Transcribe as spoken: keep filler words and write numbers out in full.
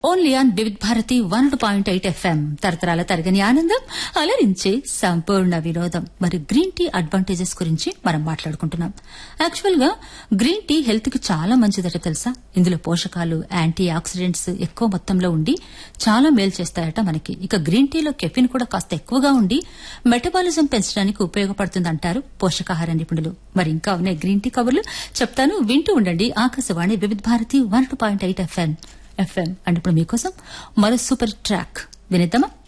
Only on Vividh Bharati one point eight FM తరతరాల తరగని ఆనందం అలరించే సంపూర్ణ వినోదం. మరి గ్రీన్ టీ అడ్వాంటేజెస్ గురించి మనం మాట్లాడుకుంటున్నాం. యాక్చువల్ గా గ్రీన్ టీ హెల్త్ కి చాలా మంచిదట తెలుసా. ఇందులో పోషకాలు, యాంటీ ఆక్సిడెంట్స్ ఎక్కువ మొత్తంలో ఉండి చాలా మేలు చేస్తాయట మనకి. ఇక గ్రీన్ టీలో కెఫిన్ కూడా కాస్త ఎక్కువగా ఉండి మెటబాలిజం పెంచడానికి ఉపయోగపడుతుందంటారు పోషకాహార నిపుణులు. మరి ఇంకా ఉన్నాయి గ్రీన్ టీ కబుర్లు చెప్తాను, వింటూ ఉండండి. Akashvani Vividh Bharati one point eight FM FM and ఇప్పుడు మీకోసం మరో సూపర్ ట్రాక్ వినేద్దామా.